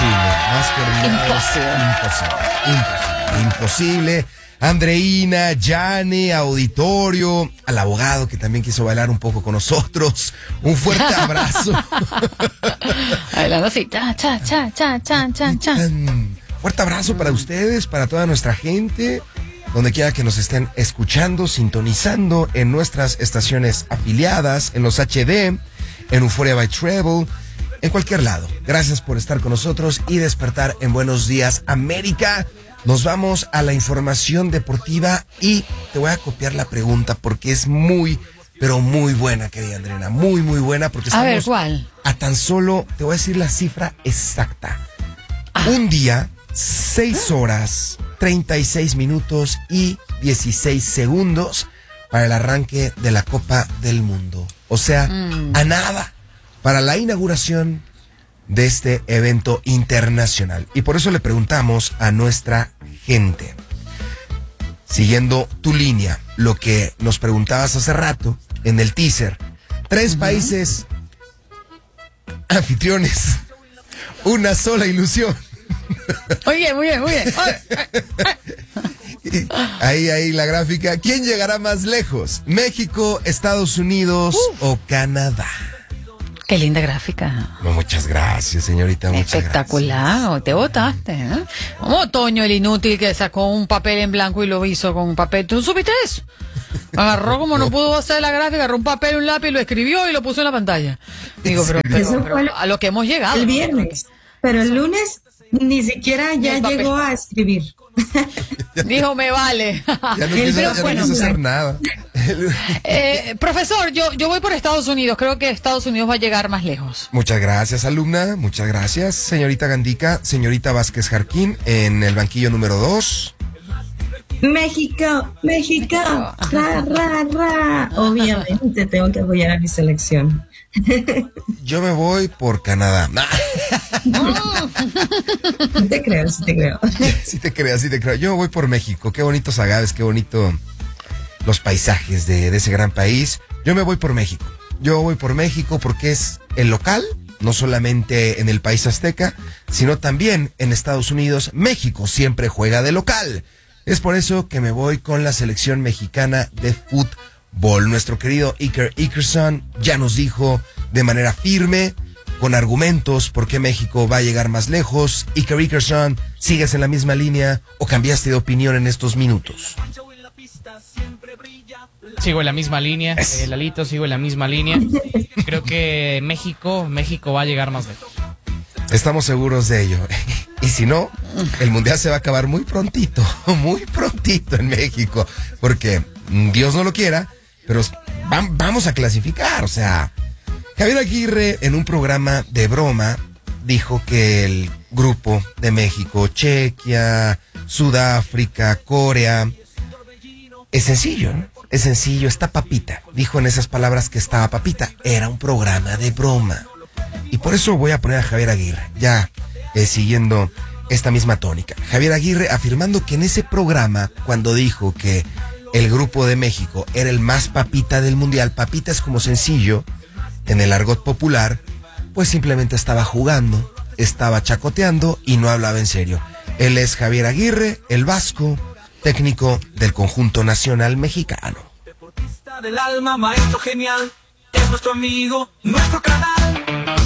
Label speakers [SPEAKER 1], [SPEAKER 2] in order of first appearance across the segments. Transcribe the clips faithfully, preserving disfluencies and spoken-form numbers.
[SPEAKER 1] imposible. Más coordinados. Imposible. Imposible. Imposible. Andreina, Yane, auditorio, al abogado que también quiso bailar un poco con nosotros. Un fuerte abrazo.
[SPEAKER 2] Bailando así, cha, cha, cha, cha, cha, cha, cha.
[SPEAKER 1] Fuerte abrazo para ustedes, para toda nuestra gente, donde quiera que nos estén escuchando, sintonizando en nuestras estaciones afiliadas, en los H D, en Euphoria by Travel, en cualquier lado. Gracias por estar con nosotros y despertar en Buenos Días América. Nos vamos a la información deportiva y te voy a copiar la pregunta porque es muy, pero muy buena, querida Andreina. Muy, muy buena porque estamos
[SPEAKER 2] a ver, ¿cuál?
[SPEAKER 1] A tan solo, te voy a decir la cifra exacta. Ah. Un día, seis horas, treinta y seis minutos y dieciséis segundos para el arranque de la Copa del Mundo. O sea, mm. a nada para la inauguración de este evento internacional. Y por eso le preguntamos a nuestra gente, siguiendo tu línea, lo que nos preguntabas hace rato en el teaser, tres uh-huh. países anfitriones, una sola ilusión.
[SPEAKER 2] Oye, muy bien, muy bien.
[SPEAKER 1] Ahí, ahí la gráfica. ¿Quién llegará más lejos? ¿México, Estados Unidos uh. o Canadá?
[SPEAKER 2] Qué linda gráfica.
[SPEAKER 1] No, muchas gracias, señorita. Muchas
[SPEAKER 2] espectacular.
[SPEAKER 1] Gracias.
[SPEAKER 2] Te botaste, ¿eh? Como Toño, el inútil que sacó un papel en blanco y lo hizo con un papel. ¿Tú no supiste eso? Agarró como no, no pudo hacer la gráfica, agarró un papel, un lápiz, lo escribió y lo puso en la pantalla. Digo, pero, pero, pero a lo que hemos llegado.
[SPEAKER 3] El viernes. Pero el lunes ni siquiera ya llegó a escribir.
[SPEAKER 2] Dijo, me vale.
[SPEAKER 1] Ya no quiso, ya no
[SPEAKER 2] bueno,
[SPEAKER 1] quiso hacer nada.
[SPEAKER 2] Eh, profesor, yo, yo voy por Estados Unidos. Creo que Estados Unidos va a llegar más lejos.
[SPEAKER 1] Muchas gracias, alumna. Muchas gracias, señorita Gandica. Señorita Vázquez Jarquín, en el banquillo número dos.
[SPEAKER 3] México, México. Ra, ra, ra. Obviamente tengo que apoyar a mi selección.
[SPEAKER 1] Yo me voy por Canadá.
[SPEAKER 3] Sí te creo, sí te creo.
[SPEAKER 1] Sí te creo, sí te creo. Yo me voy por México. Qué bonitos agaves, qué bonito los paisajes de, de ese gran país. Yo me voy por México. Yo voy por México porque es el local, no solamente en el país azteca, sino también en Estados Unidos. México siempre juega de local. Es por eso que me voy con la selección mexicana de fútbol. Nuestro querido Iker Ikerson ya nos dijo de manera firme, con argumentos, por qué México va a llegar más lejos. Iker Ikerson, ¿sigues en la misma línea o cambiaste de opinión en estos minutos?
[SPEAKER 4] Sigo en la misma línea, eh, Lalito, sigo en la misma línea. Creo que México, México va a llegar más lejos.
[SPEAKER 1] Estamos seguros de ello. Y si no, el mundial se va a acabar muy prontito, muy prontito en México, porque Dios no lo quiera, pero va, vamos a clasificar. O sea, Javier Aguirre en un programa de broma dijo que el grupo de México, Chequia, Sudáfrica, Corea, es sencillo, ¿no? Es sencillo, está papita. Dijo en esas palabras que estaba papita. Era un programa de broma. Y por eso voy a poner a Javier Aguirre, ya eh, siguiendo esta misma tónica. Javier Aguirre afirmando que en ese programa, cuando dijo que el grupo de México era el más papita del mundial, papita es como sencillo, en el argot popular, pues simplemente estaba jugando, estaba chacoteando y no hablaba en serio. Él es Javier Aguirre, el vasco, técnico del conjunto nacional mexicano.
[SPEAKER 5] Deportista del alma, maestro genial, es nuestro amigo, nuestro canal.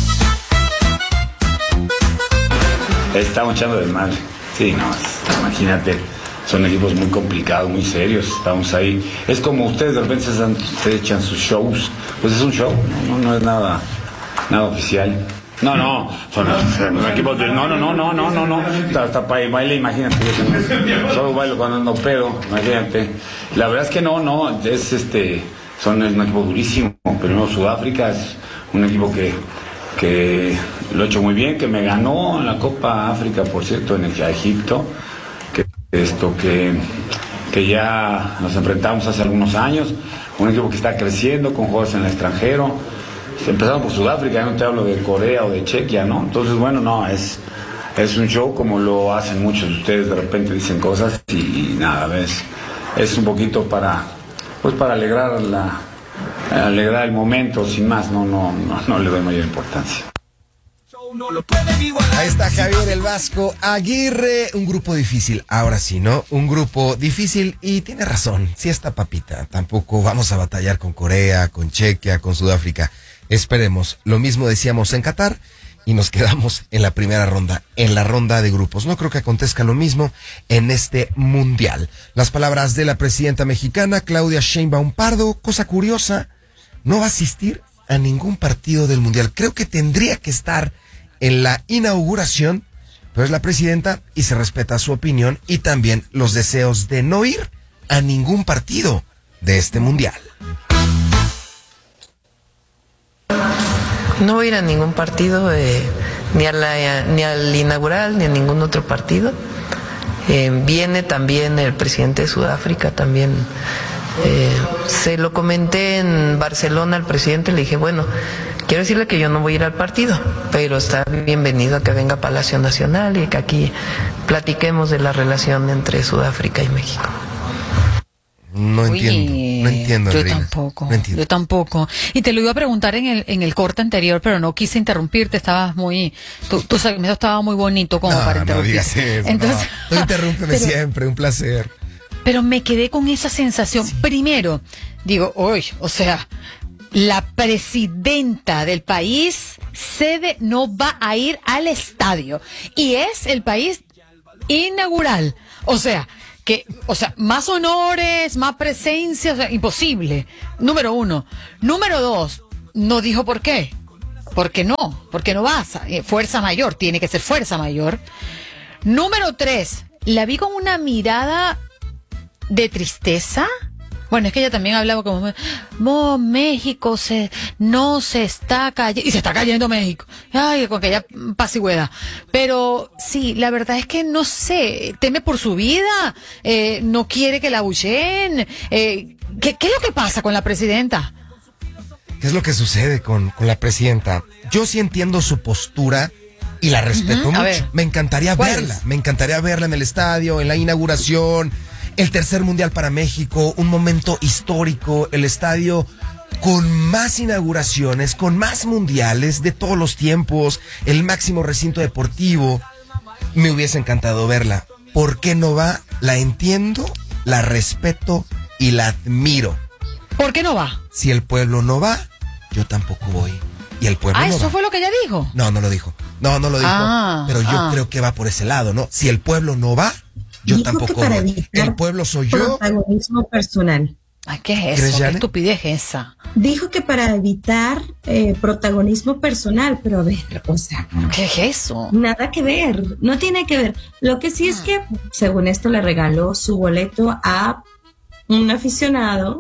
[SPEAKER 6] Estamos echando de madre. Sí, no, imagínate, son equipos muy complicados, muy serios. Estamos ahí. Es como ustedes de repente se, dan, se echan sus shows. Pues es un show, no, no, no es nada, nada oficial. No, no, son, son equipos de... No, no, no, no, no, no, no. Hasta, hasta para baile, imagínate. Solo bailo cuando ando pedo, imagínate. La verdad es que no, no, es este... Son es un equipo durísimo. Primero Sudáfrica es un equipo que, que lo ha hecho muy bien, que me ganó en la Copa África, por cierto, en el a Egipto. Que esto que, que ya nos enfrentamos hace algunos años. Un equipo que está creciendo con jugadores en el extranjero. Empezamos por Sudáfrica, ya no te hablo de Corea o de Chequia, ¿no? Entonces, bueno, no, es, es un show como lo hacen muchos de ustedes, de repente dicen cosas y, y nada, ves, es un poquito para, pues para alegrar la, alegrar el momento, sin más, no, no, no, no le doy mayor importancia.
[SPEAKER 5] no lo pueden igualar.
[SPEAKER 1] Ahí está Javier el Vasco Aguirre, un grupo difícil, ahora sí, ¿no? Un grupo difícil y tiene razón, sí está papita, tampoco vamos a batallar con Corea, con Chequia, con Sudáfrica, esperemos, lo mismo decíamos en Qatar y nos quedamos en la primera ronda, en la ronda de grupos, no creo que acontezca lo mismo en este mundial. Las palabras de la presidenta mexicana, Claudia Sheinbaum Pardo, cosa curiosa, no va a asistir a ningún partido del mundial, creo que tendría que estar en la inauguración, pero es la presidenta y se respeta su opinión y también los deseos de no ir a ningún partido de este mundial.
[SPEAKER 7] No voy a ir a ningún partido, eh, ni, a la, ni al inaugural, ni a ningún otro partido. Eh, viene también el presidente de Sudáfrica, también eh, se lo comenté en Barcelona al presidente, le dije, bueno, quiero decirle que yo no voy a ir al partido, pero está bienvenido a que venga a Palacio Nacional y que aquí platiquemos de la relación entre Sudáfrica y México.
[SPEAKER 1] No entiendo,
[SPEAKER 2] Oye,
[SPEAKER 1] no entiendo,
[SPEAKER 2] yo
[SPEAKER 1] Andreina,
[SPEAKER 2] tampoco,
[SPEAKER 1] no entiendo.
[SPEAKER 2] yo tampoco. Y te lo iba a preguntar en el en el corte anterior, pero no quise interrumpirte, estabas muy, tu, tu segmento estaba muy bonito como
[SPEAKER 1] No,
[SPEAKER 2] para
[SPEAKER 1] no
[SPEAKER 2] interrumpir.
[SPEAKER 1] digas eso,
[SPEAKER 2] Entonces,
[SPEAKER 1] no. Tú interrúmpeme
[SPEAKER 2] pero-
[SPEAKER 1] siempre, un placer.
[SPEAKER 2] Pero me quedé con esa sensación. Primero, digo, hoy, o sea, la presidenta del país, sede, no va a ir al estadio. Y es el país inaugural. O sea, que, o sea, más honores, más presencia, o sea, imposible. Número uno. Número dos, no dijo por qué. ¿Por qué no? Porque no vas. a- eh, Fuerza mayor, tiene que ser fuerza mayor. Número tres, la vi con una mirada de tristeza. Bueno, es que ella también hablaba como, no, México se, no se está cayendo, y se está cayendo México. Ay, con aquella pasigüeda. Pero sí, la verdad es que no sé, teme por su vida, eh, no quiere que la abucheen. Eh, ¿qué, ¿Qué es lo que pasa con la presidenta?
[SPEAKER 1] ¿Qué es lo que sucede con, con la presidenta? Yo sí entiendo su postura y la respeto
[SPEAKER 2] Ujú, a
[SPEAKER 1] mucho.
[SPEAKER 2] ver.
[SPEAKER 1] Me encantaría
[SPEAKER 2] ¿Cuál
[SPEAKER 1] verla,
[SPEAKER 2] es?
[SPEAKER 1] me encantaría verla en el estadio, en la inauguración, el tercer mundial para México, un momento histórico, el estadio con más inauguraciones, con más mundiales de todos los tiempos, el máximo recinto deportivo. Me hubiese encantado verla. ¿Por qué no va? La entiendo, la respeto y la admiro.
[SPEAKER 2] ¿Por qué no va?
[SPEAKER 1] Si el pueblo no va, yo tampoco voy. Y el pueblo
[SPEAKER 2] Ah,
[SPEAKER 1] no
[SPEAKER 2] eso
[SPEAKER 1] va.
[SPEAKER 2] fue lo que ella dijo.
[SPEAKER 1] No, no lo dijo. No, no lo dijo.
[SPEAKER 2] Ah,
[SPEAKER 1] pero yo
[SPEAKER 2] ah.
[SPEAKER 1] creo que va por ese lado, ¿no? Si el pueblo no va, yo
[SPEAKER 3] Dijo
[SPEAKER 1] tampoco
[SPEAKER 3] que para
[SPEAKER 1] voy.
[SPEAKER 3] evitar
[SPEAKER 1] El pueblo soy yo.
[SPEAKER 3] protagonismo personal.
[SPEAKER 2] Ay, ¿qué es
[SPEAKER 1] ¿Crees,
[SPEAKER 2] eso? ¿Qué
[SPEAKER 1] Yane?
[SPEAKER 2] estupidez es esa?
[SPEAKER 3] Dijo que para evitar eh, protagonismo personal, pero a ver, o sea,
[SPEAKER 2] ¿Qué es eso?
[SPEAKER 3] nada que ver, no tiene que ver. Lo que sí es que, según esto, le regaló su boleto a un aficionado,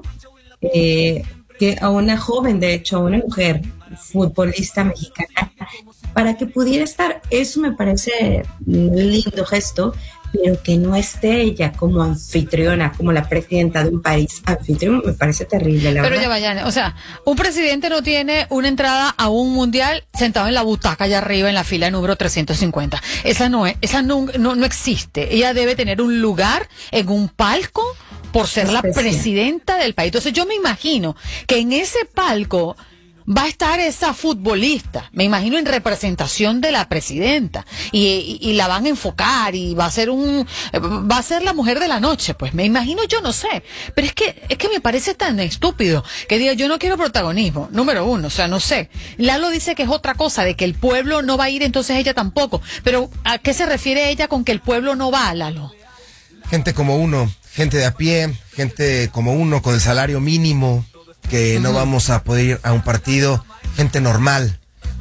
[SPEAKER 3] eh, que a una joven, de hecho, a una mujer futbolista mexicana, para que pudiera estar. Eso me parece un lindo gesto, pero que no esté ella como anfitriona, como la presidenta de un país anfitrión, me parece terrible, la
[SPEAKER 2] Pero
[SPEAKER 3] verdad.
[SPEAKER 2] ya vayan, o sea, un presidente no tiene una entrada a un mundial sentado en la butaca allá arriba en la fila número trescientos cincuenta. Esa no es, esa no, no, no existe. Ella debe tener un lugar en un palco por ser la
[SPEAKER 3] Especial.
[SPEAKER 2] presidenta del país. Entonces yo me imagino que en ese palco va a estar esa futbolista, me imagino en representación de la presidenta, y, y, y la van a enfocar y va a ser un, va a ser la mujer de la noche, pues me imagino, yo no sé, pero es que, es que me parece tan estúpido que diga yo no quiero protagonismo, número uno, o sea, no sé. Lalo dice que es otra cosa, de que el pueblo no va a ir, entonces ella tampoco, pero ¿a qué se refiere ella con que el pueblo no va, Lalo?
[SPEAKER 1] Gente como uno, gente de a pie, gente como uno con el salario mínimo, que no vamos a poder ir a un partido, gente normal,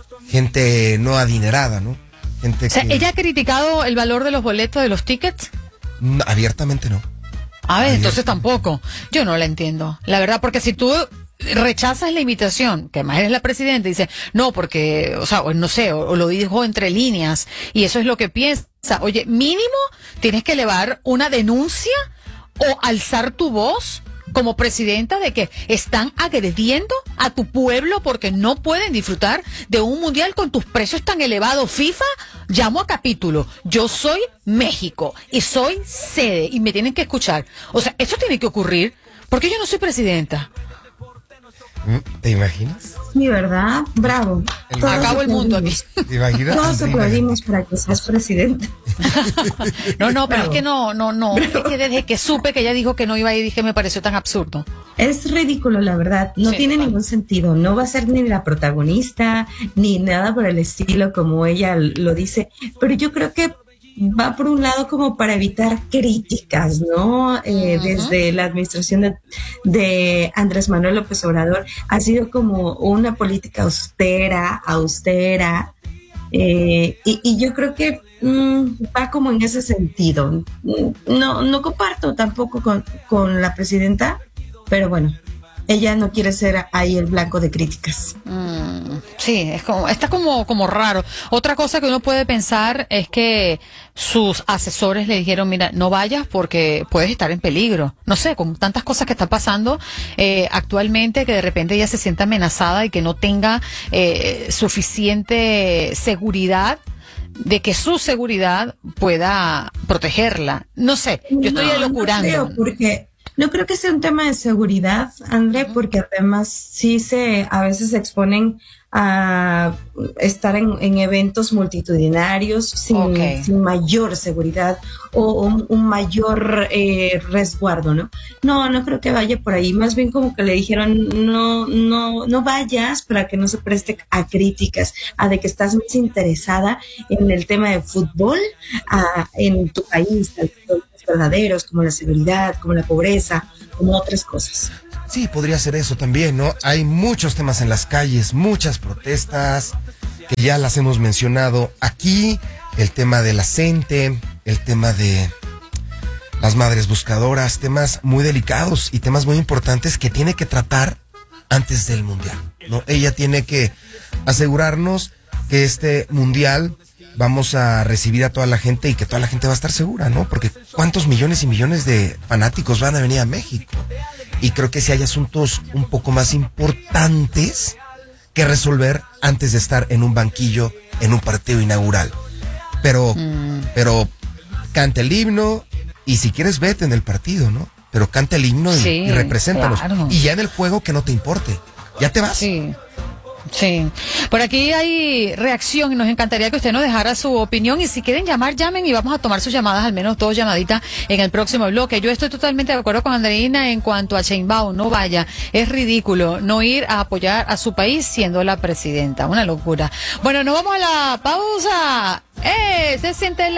[SPEAKER 1] gente no adinerada, ¿no? Gente
[SPEAKER 2] O sea,
[SPEAKER 1] que
[SPEAKER 2] ¿ella ha criticado el valor de los boletos, de los tickets?
[SPEAKER 1] no, abiertamente no.
[SPEAKER 2] A ver,
[SPEAKER 1] Ay,
[SPEAKER 2] entonces
[SPEAKER 1] Dios.
[SPEAKER 2] tampoco. Yo no la entiendo. La verdad, porque si tú rechazas la invitación, que además eres la presidenta, y dice, no, porque, o sea, o no sé, o, o lo dijo entre líneas, y eso es lo que piensa. Oye, mínimo tienes que elevar una denuncia o alzar tu voz como presidenta de que están agrediendo a tu pueblo porque no pueden disfrutar de un mundial con tus precios tan elevados. FIFA, llamo a capítulo. Yo soy México y soy sede y me tienen que escuchar. O sea, eso tiene que ocurrir porque yo no soy presidenta.
[SPEAKER 1] ¿Te imaginas?
[SPEAKER 3] Sí, ¿verdad? Bravo.
[SPEAKER 1] El-
[SPEAKER 3] Todos
[SPEAKER 2] Acabó el mundo aquí.
[SPEAKER 3] aplaudimos.
[SPEAKER 1] ¿Te imaginas?
[SPEAKER 3] Todos
[SPEAKER 1] ¿Te
[SPEAKER 3] aplaudimos para que seas presidente.
[SPEAKER 2] No, no, pero
[SPEAKER 3] Bravo.
[SPEAKER 2] es que no, no, no. Es que desde que supe que ella dijo que no iba a ir, dije, me pareció tan absurdo.
[SPEAKER 3] Es ridículo, la verdad. No
[SPEAKER 2] Sí,
[SPEAKER 3] tiene
[SPEAKER 2] total.
[SPEAKER 3] ningún sentido. No va a ser ni la protagonista, ni nada por el estilo como ella lo dice. Pero yo creo que va por un lado como para evitar críticas, ¿no? Eh,
[SPEAKER 2] Ujú.
[SPEAKER 3] Desde la administración de, de Andrés Manuel López Obrador ha sido como una política austera, austera. Eh, y, y yo creo que mm, va como en ese sentido. Mm, No, no comparto tampoco con, con la presidenta, pero bueno, ella no quiere ser ahí el blanco de críticas.
[SPEAKER 2] Mm, sí, es como, está como, como raro. Otra cosa que uno puede pensar es que sus asesores le dijeron, mira, no vayas porque puedes estar en peligro. No sé, con tantas cosas que están pasando eh, actualmente, que de repente ella se sienta amenazada y que no tenga eh, suficiente seguridad de que su seguridad pueda protegerla. No sé, yo estoy
[SPEAKER 3] No,
[SPEAKER 2] elocurando.
[SPEAKER 3] No creo, porque no creo que sea un tema de seguridad, André, porque además sí se a veces se exponen a estar en, en eventos multitudinarios sin,
[SPEAKER 2] Ok.
[SPEAKER 3] sin mayor seguridad o un, un mayor eh, resguardo, ¿no? No, no creo que vaya por ahí. Más bien como que le dijeron no, no, no vayas para que no se preste a críticas, a de que estás más interesada en el tema de fútbol, a, en tu país, a los verdaderos, como la seguridad, como la pobreza, como otras cosas.
[SPEAKER 1] Sí, podría ser eso también, ¿no? Hay muchos temas en las calles, muchas protestas, que ya las hemos mencionado aquí, el tema de la CENTE, el tema de las madres buscadoras, temas muy delicados y temas muy importantes que tiene que tratar antes del Mundial, ¿no? Ella tiene que asegurarnos que este Mundial vamos a recibir a toda la gente y que toda la gente va a estar segura, ¿no? Porque cuántos millones y millones de fanáticos van a venir a México. Y creo que sí hay asuntos un poco más importantes que resolver antes de estar en un banquillo en un partido inaugural. Pero,
[SPEAKER 2] Mm.
[SPEAKER 1] pero canta el himno y si quieres vete en el partido, ¿no? Pero canta el himno y,
[SPEAKER 2] Sí,
[SPEAKER 1] y represéntanos.
[SPEAKER 2] claro.
[SPEAKER 1] Y ya en el juego que no te importe. Ya te vas.
[SPEAKER 2] Sí. Sí, por aquí hay reacción y nos encantaría que usted nos dejara su opinión y si quieren llamar, llamen y vamos a tomar sus llamadas, al menos dos llamaditas en el próximo bloque. Yo estoy totalmente de acuerdo con Andreina en cuanto a Sheinbaum, no vaya, es ridículo no ir a apoyar a su país siendo la presidenta, una locura. Bueno, nos vamos a la pausa. ¡Eh! Se siente la